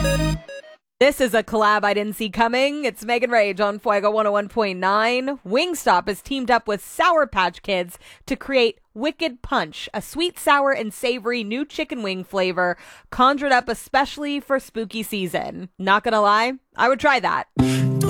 This is a collab I didn't see coming. It's Megan Rage on Fuego 101.9. Wingstop has teamed up with Sour Patch Kids to create Wicked Punch, a sweet, sour, and savory new chicken wing flavor conjured up especially for spooky season. Not gonna lie, I would try that.